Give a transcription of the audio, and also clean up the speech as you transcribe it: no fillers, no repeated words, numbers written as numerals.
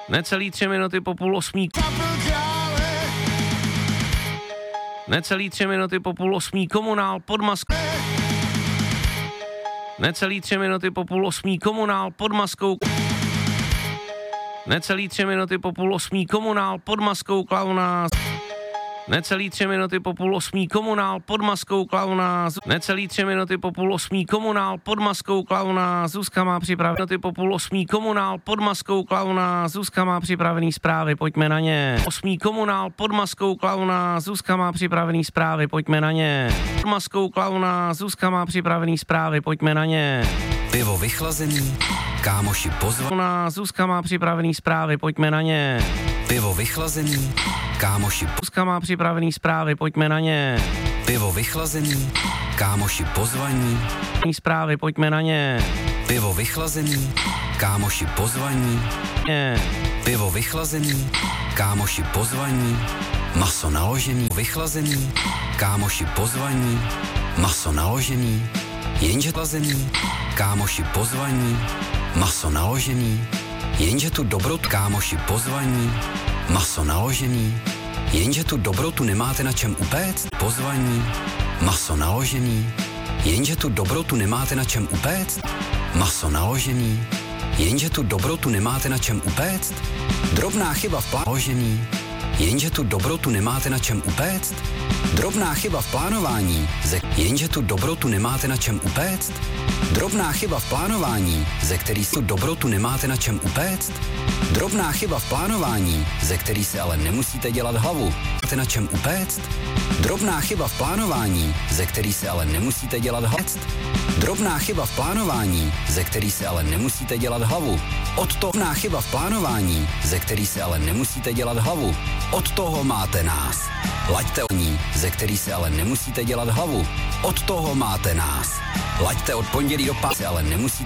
Necelý 3 minuty po 7:30. Necelý 3 minuty po 7:30 Komunál pod maskou. Necelý 3 minuty po 7:30 Komunál pod maskou. Necelý 3 minuty po 7:30 Komunál pod maskou klauna. Necelý 3 minuty po 7:30 Komunál pod maskou klauna. Necelý 3 minuty po 7:30 Komunál pod maskou klauna. Zuzka má připravený minuty po 7:30 Komunál pod maskou klauna. Zuzka má připravený zprávy, pojďme na ně. 8 Komunál pod maskou klauna. Zuzka má připravený zprávy, pojďme na ně. Pod maskou klauna. Zuzka má připravený zprávy, pojďme na ně. Pivo vychlazený, kámoši pozvaný. Zuzka má připravený zprávy, pojďme na ně. Pivo vychlazený, kámoši Zuzka má připravený zprávy, pojďme na ně. Pivo vychlazený, kámoši pozvaní. Zprávy, pojďme na ně. Pivo vychlazený, kámoši pozvaní. Pivo vychlazený, kámoši pozvaní. Maso naložený, vychlazený, kámoši pozvaní. Maso naložený, jenže chlazený, kámoši pozvaní. Maso naložený, jenže tu dobrotu, kámoši pozvaní. Maso naložený, jenže tu dobrotu nemáte na čem upéct. Pozvaní, maso naložený, jenže tu dobrotu nemáte na čem upéct. Maso naložený, jenže tu dobrotu nemáte na čem upéct. Drobná chyba v plánování, jenže tu dobrotu nemáte na čem upéct. Drobná chyba v plánování, jenže tu dobrotu nemáte na čem upéct. Drobná chyba v plánování, ze který tu dobrotu nemáte na čem upéct. Drobná chyba v plánování, ze který se ale nemusíte dělat hlavu. Máte na čem upéct? Drobná chyba v plánování, ze který se ale nemusíte dělat hlavu. Drobná chyba v plánování, ze který se ale nemusíte dělat hlavu. Od toho drobná chyba v plánování, ze který se ale nemusíte dělat hlavu. Od toho máte nás. Laďte o ní, ze který se ale nemusíte dělat hlavu. Od toho máte nás. Laďte od pondělí do pátek, ale nemusíte